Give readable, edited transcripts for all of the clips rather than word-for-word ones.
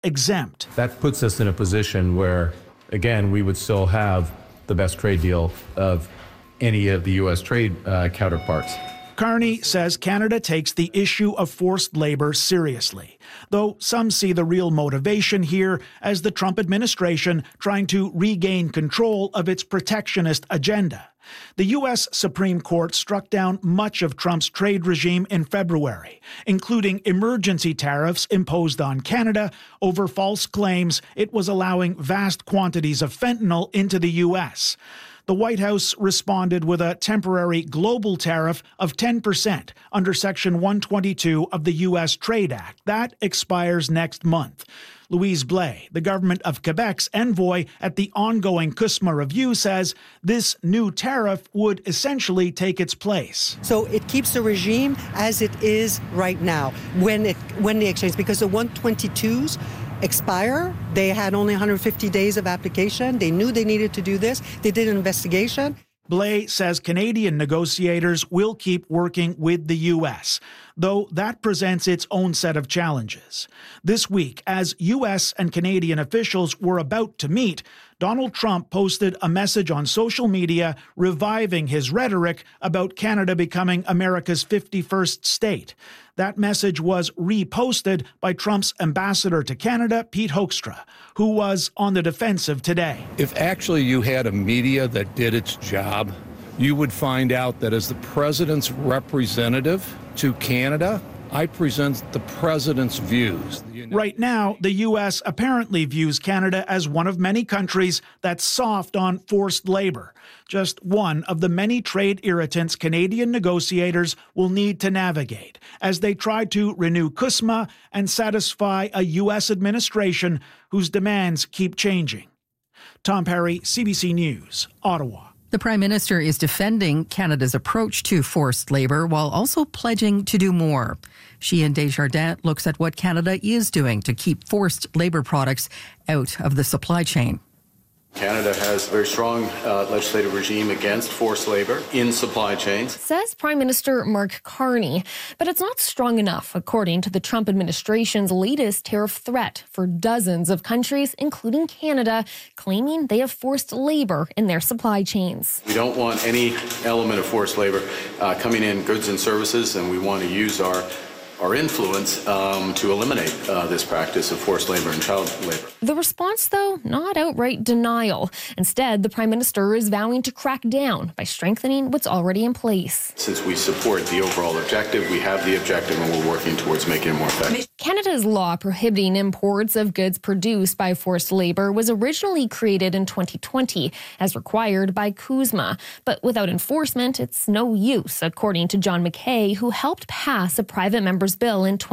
exempt. That puts us in a position where, again, we would still have the best trade deal of any of the U.S. trade counterparts. Carney says Canada takes the issue of forced labor seriously, though some see the real motivation here as the Trump administration trying to regain control of its protectionist agenda. The U.S. Supreme Court struck down much of Trump's trade regime in February, including emergency tariffs imposed on Canada over false claims it was allowing vast quantities of fentanyl into the U.S. The White House responded with a temporary global tariff of 10% under Section 122 of the U.S. Trade Act. That expires next month. Louise Blais, the government of Quebec's envoy at the ongoing CUSMA review, says this new tariff would essentially take its place. So it keeps the regime as it is right now when the exchange, because the 122s expire. They had only 150 days of application. They knew they needed to do this. They did an investigation. Blais says Canadian negotiators will keep working with the U.S., though that presents its own set of challenges. This week, as U.S. and Canadian officials were about to meet, Donald Trump posted a message on social media reviving his rhetoric about Canada becoming America's 51st state. That message was reposted by Trump's ambassador to Canada, Pete Hoekstra, who was on the defensive today. If actually you had a media that did its job, you would find out that as the president's representative to Canada, I present the president's views. Right now, the U.S. apparently views Canada as one of many countries that's soft on forced labor, just one of the many trade irritants Canadian negotiators will need to navigate as they try to renew CUSMA and satisfy a U.S. administration whose demands keep changing. Tom Perry, CBC News, Ottawa. The Prime Minister is defending Canada's approach to forced labor while also pledging to do more. She and Desjardins looks at what Canada is doing to keep forced labor products out of the supply chain. Canada has a very strong legislative regime against forced labor in supply chains, says Prime Minister Mark Carney. But it's not strong enough, according to the Trump administration's latest tariff threat for dozens of countries, including Canada, claiming they have forced labor in their supply chains. We don't want any element of forced labor coming in goods and services, and we want to use our influence to eliminate this practice of forced labor and child labor. The response, though, not outright denial. Instead, the Prime Minister is vowing to crack down by strengthening what's already in place. Since we support the overall objective, we have the objective and we're working towards making it more effective. Canada's law prohibiting imports of goods produced by forced labor was originally created in 2020 as required by CUSMA. But without enforcement, it's no use, according to John McKay, who helped pass a private member's bill in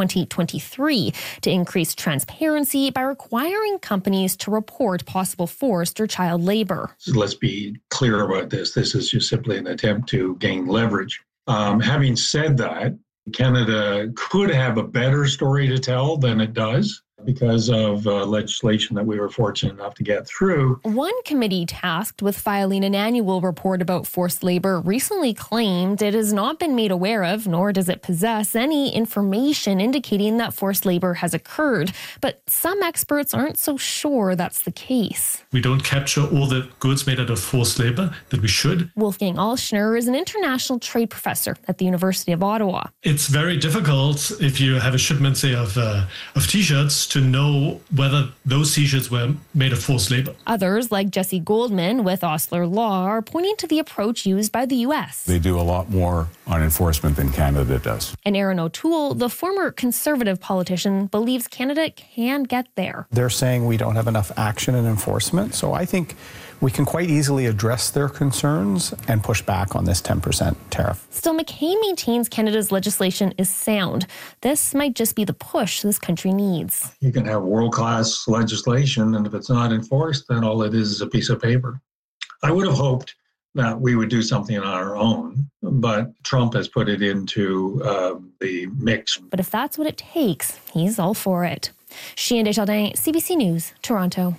2023 to increase transparency by requiring companies to report possible forced or child labor. Let's be clear about this. This is just simply an attempt to gain leverage. Having said that, Canada could have a better story to tell than it does because of legislation that we were fortunate enough to get through. One committee tasked with filing an annual report about forced labor recently claimed it has not been made aware of, nor does it possess any information indicating that forced labor has occurred. But some experts aren't so sure that's the case. We don't capture all the goods made out of forced labor that we should. Wolfgang Alschner is an international trade professor at the University of Ottawa. It's very difficult if you have a shipment, say, of T-shirts to know whether those T-shirts were made of forced labor. Others, like Jesse Goldman with Osler Law, are pointing to the approach used by the U.S. They do a lot more on enforcement than Canada does. And Aaron O'Toole, the former Conservative politician, believes Canada can get there. They're saying we don't have enough action and enforcement, so I think we can quite easily address their concerns and push back on this 10% tariff. Still, McKay maintains Canada's legislation is sound. This might just be the push this country needs. You can have world-class legislation, and if it's not enforced, then all it is a piece of paper. I would have hoped that we would do something on our own, but Trump has put it into the mix. But if that's what it takes, he's all for it. Chien Desjardins, CBC News, Toronto.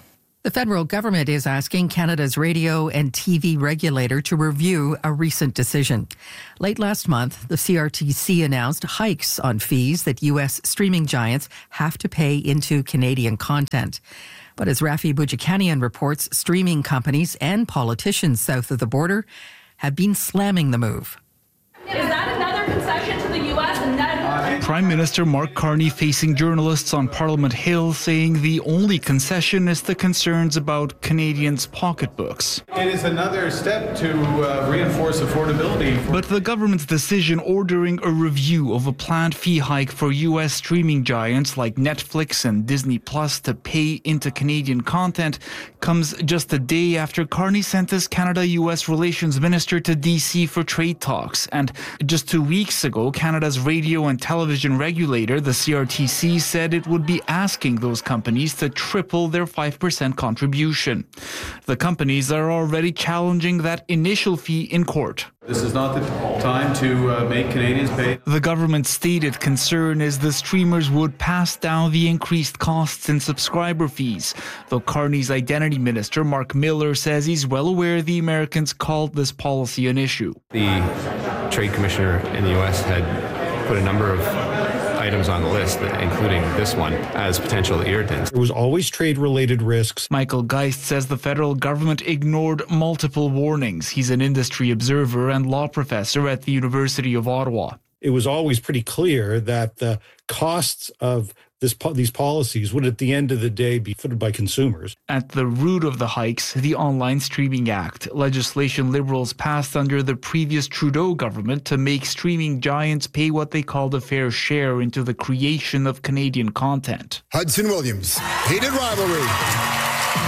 The federal government is asking Canada's radio and TV regulator to review a recent decision. Late last month, the CRTC announced hikes on fees that U.S. streaming giants have to pay into Canadian content. But as Rafi Boudjikanian reports, streaming companies and politicians south of the border have been slamming the move. Is that another concession to the U.S. and that? Prime Minister Mark Carney facing journalists on Parliament Hill, saying the only concession is the concerns about Canadians' pocketbooks. It is another step to reinforce affordability. But the government's decision ordering a review of a planned fee hike for U.S. streaming giants like Netflix and Disney Plus to pay into Canadian content comes just a day after Carney sent his Canada-U.S. relations minister to D.C. for trade talks. And just 2 weeks ago, Canada's radio and television regulator, the CRTC, said it would be asking those companies to triple their 5% contribution. The companies are already challenging that initial fee in court. This is not the time to make Canadians pay. The government's stated concern is the streamers would pass down the increased costs in subscriber fees, though Carney's identity minister, Mark Miller, says he's well aware the Americans called this policy an issue. The trade commissioner in the U.S. had put a number of items on the list, including this one, as potential irritants. There was always trade-related risks. Michael Geist says the federal government ignored multiple warnings. He's an industry observer and law professor at the University of Ottawa. It was always pretty clear that the costs of these policies would, at the end of the day, be footed by consumers. At the root of the hikes, the Online Streaming Act, legislation Liberals passed under the previous Trudeau government to make streaming giants pay what they called a fair share into the creation of Canadian content. Hudson Williams, heated rivalry.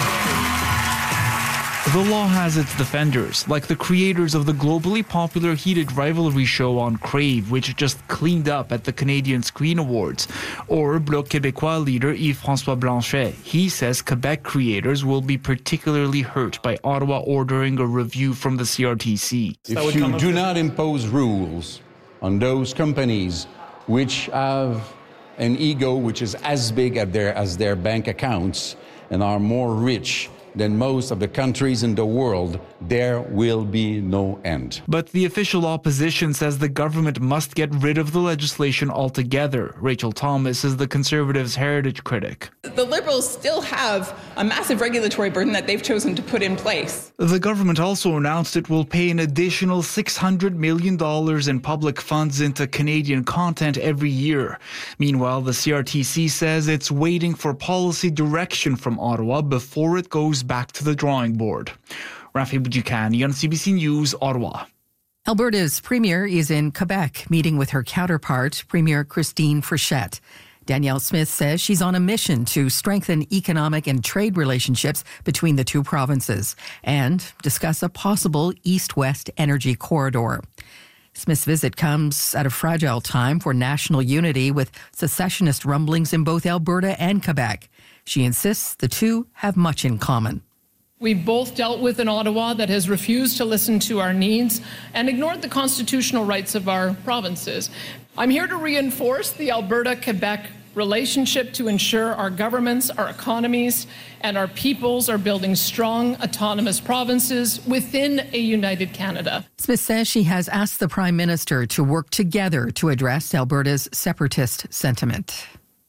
The law has its defenders, like the creators of the globally popular heated rivalry show on Crave, which just cleaned up at the Canadian Screen Awards, or Bloc Québécois leader Yves-François Blanchet. He says Quebec creators will be particularly hurt by Ottawa ordering a review from the CRTC. If you do not impose rules on those companies which have an ego which is as big as their bank accounts and are more rich than most of the countries in the world, there will be no end. But the official opposition says the government must get rid of the legislation altogether. Rachel Thomas is the Conservatives' heritage critic. The Liberals still have a massive regulatory burden that they've chosen to put in place. The government also announced it will pay an additional $600 million in public funds into Canadian content every year. Meanwhile, the CRTC says it's waiting for policy direction from Ottawa before it goes back to the drawing board. Rafi Boudjikanian, CBC News, Ottawa. Alberta's premier is in Quebec, meeting with her counterpart, Premier Christine Frechette. Danielle Smith says she's on a mission to strengthen economic and trade relationships between the two provinces and discuss a possible east-west energy corridor. Smith's visit comes at a fragile time for national unity, with secessionist rumblings in both Alberta and Quebec. She insists the two have much in common. We've both dealt with an Ottawa that has refused to listen to our needs and ignored the constitutional rights of our provinces. I'm here to reinforce the Alberta-Quebec relationship to ensure our governments, our economies, and our peoples are building strong, autonomous provinces within a united Canada. Smith says she has asked the Prime Minister to work together to address Alberta's separatist sentiment.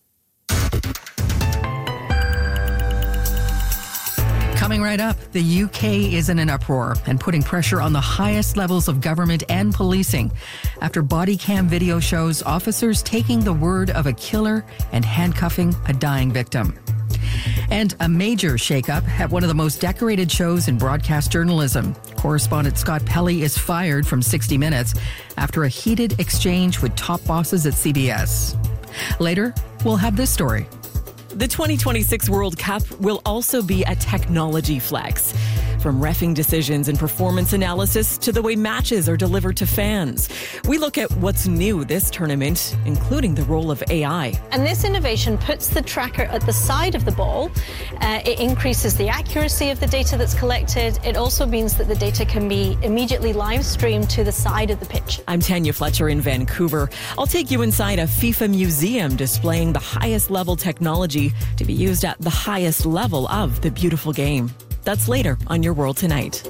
Coming right up, the UK is in an uproar and putting pressure on the highest levels of government and policing after body cam video shows officers taking the word of a killer and handcuffing a dying victim. And a major shakeup at one of the most decorated shows in broadcast journalism. Correspondent Scott Pelley is fired from 60 Minutes after a heated exchange with top bosses at CBS. Later, we'll have this story. The 2026 World Cup will also be a technology flex. From reffing decisions and performance analysis to the way matches are delivered to fans. We look at what's new this tournament, including the role of AI. And this innovation puts the tracker at the side of the ball. It increases the accuracy of the data that's collected. It also means that the data can be immediately live streamed to the side of the pitch. I'm Tanya Fletcher in Vancouver. I'll take you inside a FIFA museum displaying the highest level technology to be used at the highest level of the beautiful game. That's later on Your World Tonight.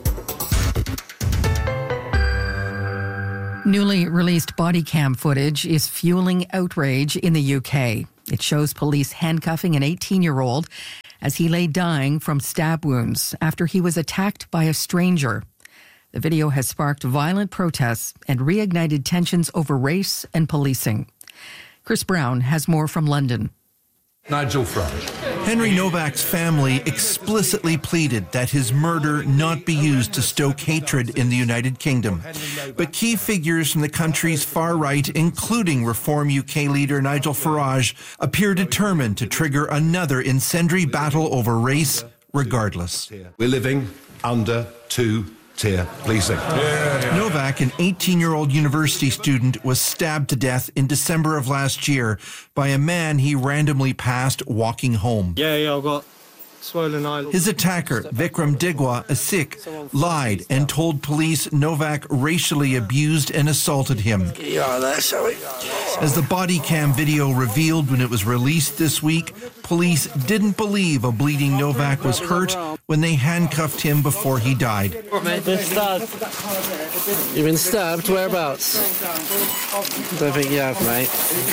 Newly released body cam footage is fueling outrage in the UK. It shows police handcuffing an 18-year-old as he lay dying from stab wounds after he was attacked by a stranger. The video has sparked violent protests and reignited tensions over race and policing. Chris Brown has more from London. Nigel Farage. Henry Novak's family explicitly pleaded that his murder not be used to stoke hatred in the United Kingdom. But key figures from the country's far right, including Reform UK leader Nigel Farage, appear determined to trigger another incendiary battle over race, regardless. We're living under two-tier policing. Novak, an 18-year-old university student, was stabbed to death in December of last year by a man he randomly passed walking home. Yeah, I've got swollen eye. His attacker, Vikram Digwa, a Sikh, lied and told police Novak racially abused and assaulted him. As the body cam video revealed when it was released this week, police didn't believe a bleeding Novak was hurt when they handcuffed him before he died. You've been stabbed. You've been stabbed? Whereabouts? Don't think you have, mate.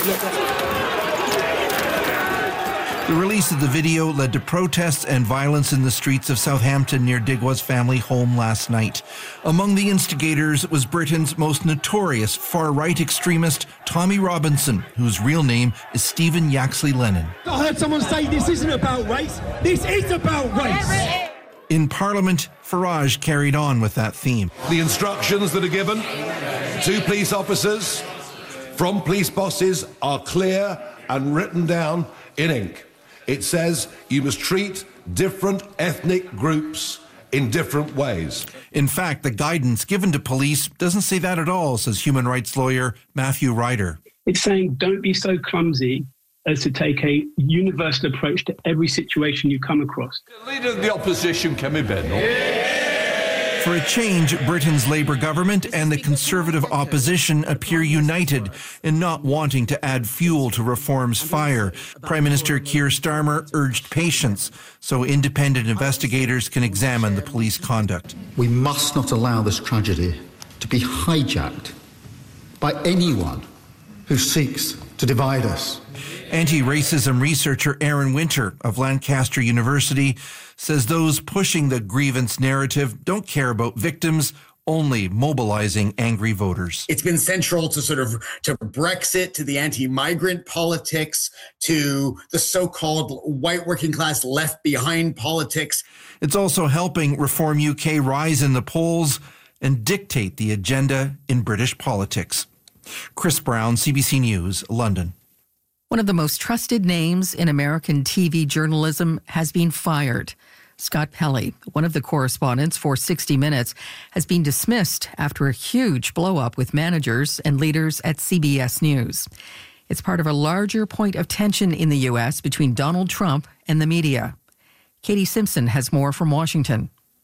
The release of the video led to protests and violence in the streets of Southampton near Digwa's family home last night. Among the instigators was Britain's most notorious far-right extremist, Tommy Robinson, whose real name is Stephen Yaxley Lennon. I heard someone say this isn't about race. This is about race. In Parliament, Farage carried on with that theme. The instructions that are given to police officers from police bosses are clear and written down in ink. It says you must treat different ethnic groups in different ways. In fact, the guidance given to police doesn't say that at all, says human rights lawyer Matthew Ryder. It's saying don't be so clumsy as to take a universal approach to every situation you come across. The leader of the opposition, Kemi Bennell. For a change, Britain's Labour government and the Conservative opposition appear united in not wanting to add fuel to reform's fire. Prime Minister Keir Starmer urged patience so independent investigators can examine the police conduct. We must not allow this tragedy to be hijacked by anyone who seeks to divide us. Anti-racism researcher Aaron Winter of Lancaster University says those pushing the grievance narrative don't care about victims, only mobilizing angry voters. It's been central to to Brexit, to the anti-migrant politics, to the so-called white working class left behind politics. It's also helping Reform UK rise in the polls and dictate the agenda in British politics. Chris Brown, CBC News, London. One of the most trusted names in American TV journalism has been fired. Scott Pelley, one of the correspondents for 60 Minutes, has been dismissed after a huge blow-up with managers and leaders at CBS News. It's part of a larger point of tension in the U.S. between Donald Trump and the media. Katie Simpson has more from Washington.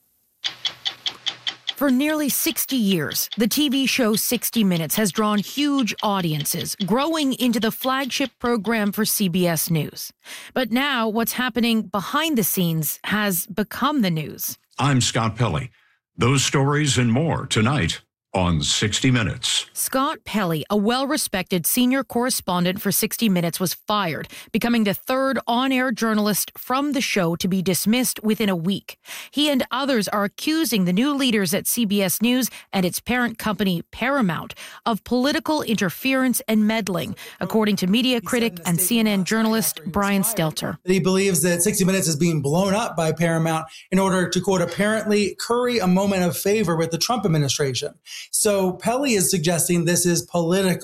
For nearly 60 years, the TV show 60 Minutes has drawn huge audiences, growing into the flagship program for CBS News. But now what's happening behind the scenes has become the news. I'm Scott Pelley. Those stories and more tonight on 60 Minutes. Scott Pelley, a well-respected senior correspondent for 60 Minutes, was fired, becoming the third on-air journalist from the show to be dismissed within a week. He and others are accusing the new leaders at CBS News and its parent company, Paramount, of political interference and meddling, according to media critic and CNN journalist Brian Stelter. He believes that 60 Minutes is being blown up by Paramount in order to, quote, apparently curry a moment of favor with the Trump administration. So Pelley is suggesting this is political.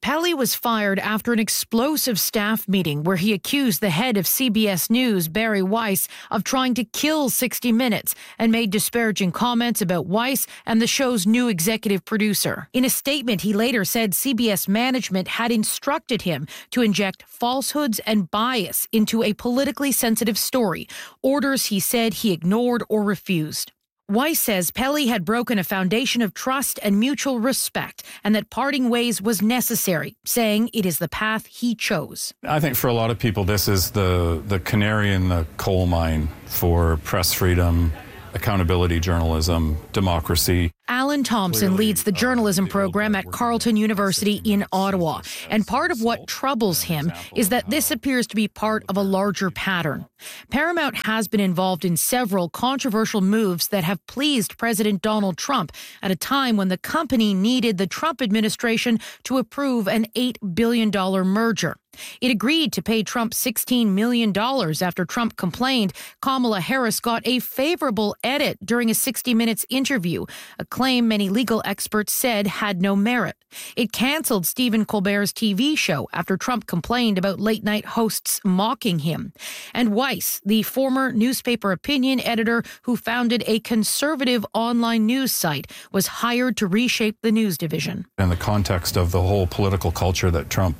Pelley was fired after an explosive staff meeting where he accused the head of CBS News, Barry Weiss, of trying to kill 60 Minutes and made disparaging comments about Weiss and the show's new executive producer. In a statement, he later said CBS management had instructed him to inject falsehoods and bias into a politically sensitive story, orders he said he ignored or refused. Weiss says Pelley had broken a foundation of trust and mutual respect and that parting ways was necessary, saying it is the path he chose. I think for a lot of people, this is the canary in the coal mine for press freedom, accountability journalism, democracy. Alan Thompson leads the journalism program at Carleton University in Ottawa. And part of what troubles him is that this appears to be part of a larger pattern. Paramount has been involved in several controversial moves that have pleased President Donald Trump at a time when the company needed the Trump administration to approve an $8 billion merger. It agreed to pay Trump $16 million after Trump complained Kamala Harris got a favorable edit during a 60 Minutes interview, a claim many legal experts said had no merit. It canceled Stephen Colbert's TV show after Trump complained about late-night hosts mocking him. And Weiss, the former newspaper opinion editor who founded a conservative online news site, was hired to reshape the news division. In the context of the whole political culture that Trump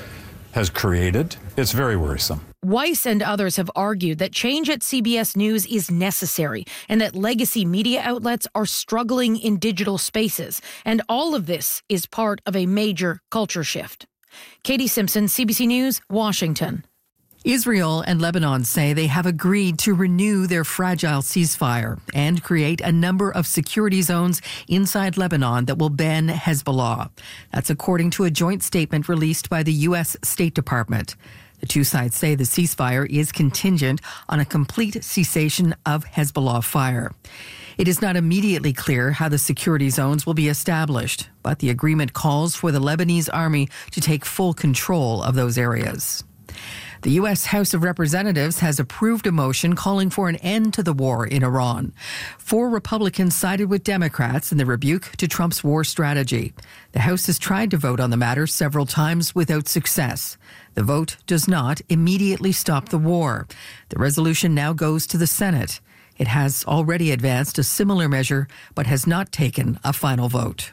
has created, it's very worrisome. Weiss and others have argued that change at CBS News is necessary and that legacy media outlets are struggling in digital spaces. And all of this is part of a major culture shift. Katie Simpson, CBC News, Washington. Israel and Lebanon say they have agreed to renew their fragile ceasefire and create a number of security zones inside Lebanon that will ban Hezbollah. That's according to a joint statement released by the U.S. State Department. The two sides say the ceasefire is contingent on a complete cessation of Hezbollah fire. It is not immediately clear how the security zones will be established, but the agreement calls for the Lebanese army to take full control of those areas. The U.S. House of Representatives has approved a motion calling for an end to the war in Iran. 4 Republicans sided with Democrats in the rebuke to Trump's war strategy. The House has tried to vote on the matter several times without success. The vote does not immediately stop the war. The resolution now goes to the Senate. It has already advanced a similar measure, but has not taken a final vote.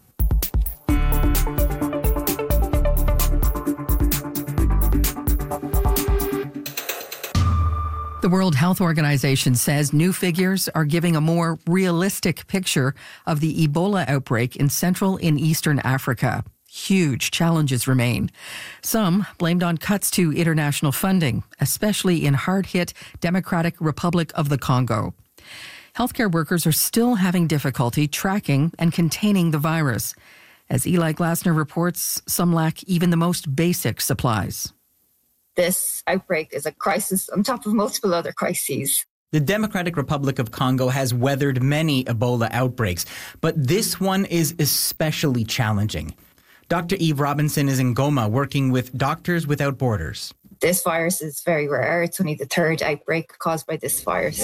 The World Health Organization says new figures are giving a more realistic picture of the Ebola outbreak in Central and Eastern Africa. Huge challenges remain. Some blamed on cuts to international funding, especially in hard-hit Democratic Republic of the Congo. Healthcare workers are still having difficulty tracking and containing the virus. As Eli Glasner reports, some lack even the most basic supplies. This outbreak is a crisis on top of multiple other crises. The Democratic Republic of Congo has weathered many Ebola outbreaks, but this one is especially challenging. Dr. Eve Robinson is in Goma working with Doctors Without Borders. This virus is very rare. It's only the 3rd outbreak caused by this virus.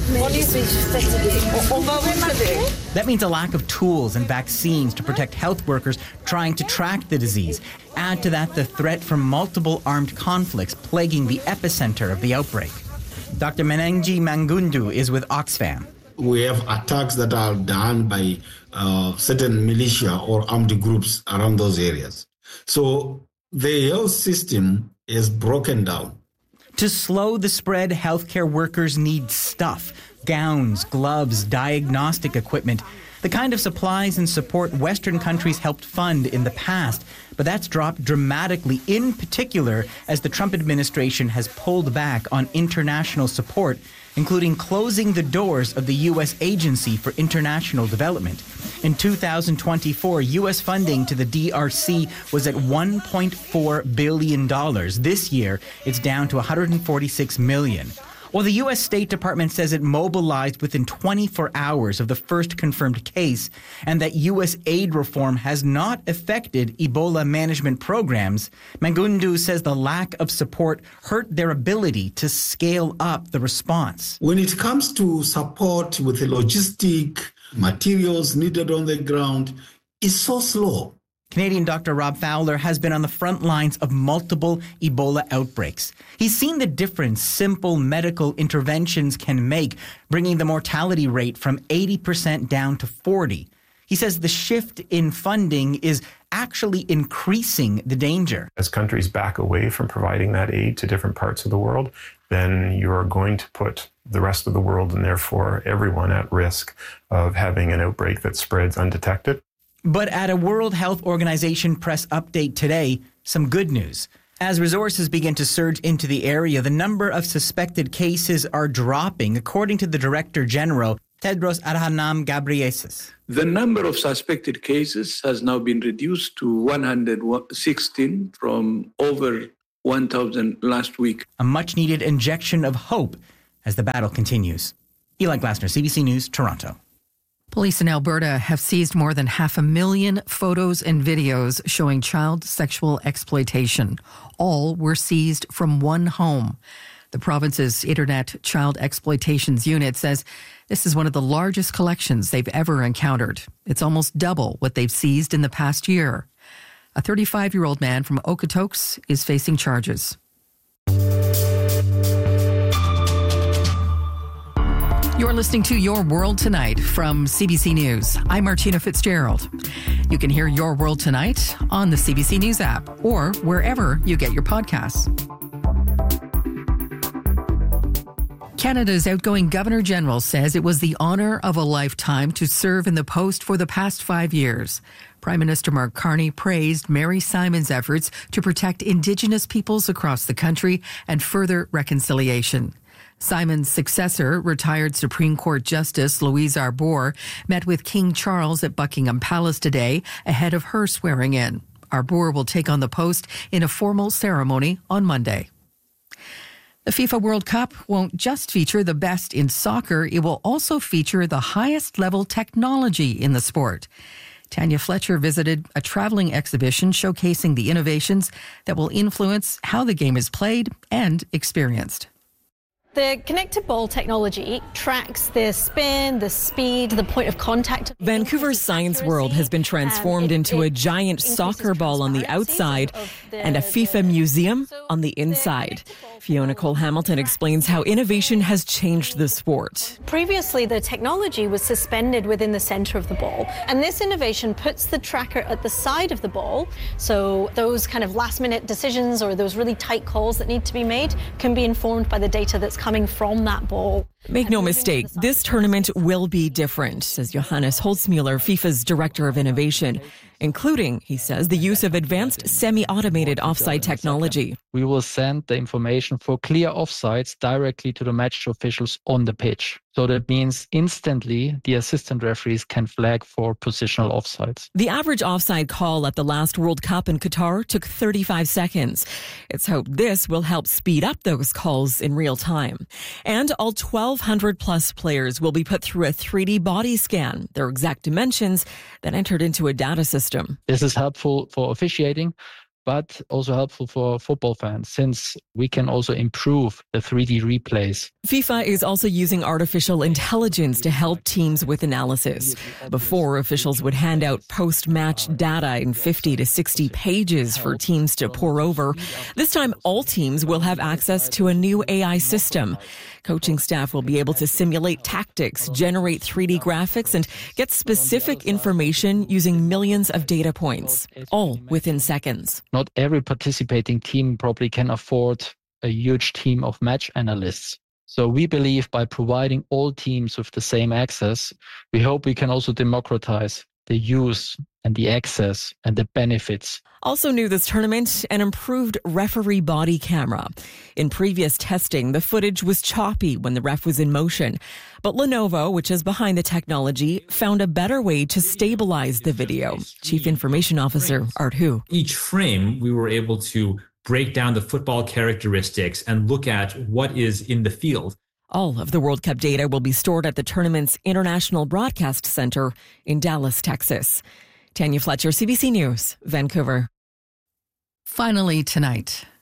That means a lack of tools and vaccines to protect health workers trying to track the disease. Add to that the threat from multiple armed conflicts plaguing the epicenter of the outbreak. Dr. Menengi Mangundu is with Oxfam. We have attacks that are done by certain militia or armed groups around those areas. So the health system is broken down. To slow the spread, healthcare workers need stuff, gowns, gloves, diagnostic equipment, the kind of supplies and support Western countries helped fund in the past. But that's dropped dramatically, in particular as the Trump administration has pulled back on international support, including closing the doors of the U.S. Agency for International Development. In 2024, U.S. funding to the DRC was at $1.4 billion. This year, it's down to $146 million. Well, the U.S. State Department says it mobilized within 24 hours of the first confirmed case and that U.S. aid reform has not affected Ebola management programs. Mangundu says the lack of support hurt their ability to scale up the response. When it comes to support with the logistic materials needed on the ground, it's so slow. Canadian Dr. Rob Fowler has been on the front lines of multiple Ebola outbreaks. He's seen the difference simple medical interventions can make, bringing the mortality rate from 80% down to 40%. He says the shift in funding is actually increasing the danger. As countries back away from providing that aid to different parts of the world, then you are going to put the rest of the world and therefore everyone at risk of having an outbreak that spreads undetected. But at a World Health Organization press update today, some good news. As resources begin to surge into the area, the number of suspected cases are dropping, according to the Director General, Tedros Adhanom Ghebreyesus. The number of suspected cases has now been reduced to 116 from over 1,000 last week. A much-needed injection of hope as the battle continues. Eli Glasner, CBC News, Toronto. Police in Alberta have seized more than 500,000 photos and videos showing child sexual exploitation. All were seized from one home. The province's Internet Child Exploitations Unit says this is one of the largest collections they've ever encountered. It's almost double what they've seized in the past year. A 35-year-old man from Okotoks is facing charges. You're listening to Your World Tonight from CBC News. I'm Martina Fitzgerald. You can hear Your World Tonight on the CBC News app or wherever you get your podcasts. Canada's outgoing Governor-General says it was the honour of a lifetime to serve in the post for the past 5 years. Prime Minister Mark Carney praised Mary Simon's efforts to protect Indigenous peoples across the country and further reconciliation. Simon's successor, retired Supreme Court Justice Louise Arbour, met with King Charles at Buckingham Palace today ahead of her swearing in. Arbour will take on the post in a formal ceremony on Monday. The FIFA World Cup won't just feature the best in soccer, it will also feature the highest level technology in the sport. Tanya Fletcher visited a traveling exhibition showcasing the innovations that will influence how the game is played and experienced. The connected ball technology tracks the spin, the speed, the point of contact. Vancouver's Science World has been transformed into a giant soccer ball on the outside and a FIFA museum on the inside. Fiona Cole-Hamilton explains how innovation has changed the sport. Previously, the technology was suspended within the center of the ball, and this innovation puts the tracker at the side of the ball, so those kind of last-minute decisions or those really tight calls that need to be made can be informed by the data that's coming from that ball. Make no mistake, this tournament will be different, says Johannes Holzmuller, FIFA's Director of Innovation, including, he says, the use of advanced semi-automated offside technology. We will send the information for clear offsides directly to the match officials on the pitch. So that means instantly the assistant referees can flag for positional offsides. The average offside call at the last World Cup in Qatar took 35 seconds. It's hoped this will help speed up those calls in real time. And all 1,200 plus players will be put through a 3D body scan, their exact dimensions, then entered into a data system. This is helpful for officiating, but also helpful for football fans, since we can also improve the 3D replays. FIFA is also using artificial intelligence to help teams with analysis. Before, officials would hand out post-match data in 50 to 60 pages for teams to pore over. This time, all teams will have access to a new AI system. Coaching staff will be able to simulate tactics, generate 3D graphics, and get specific information using millions of data points, all within seconds. Not every participating team probably can afford a huge team of match analysts. So we believe by providing all teams with the same access, we hope we can also democratize the use and the access and the benefits. Also new this tournament, an improved referee body camera. In previous testing, the footage was choppy when the ref was in motion. But Lenovo, which is behind the technology, found a better way to stabilize the video. Chief Information Officer Art Hu. Each frame, we were able to break down the football characteristics and look at what is in the field. All of the World Cup data will be stored at the tournament's International Broadcast Center in Dallas, Texas. Tanya Fletcher, CBC News, Vancouver. Finally tonight,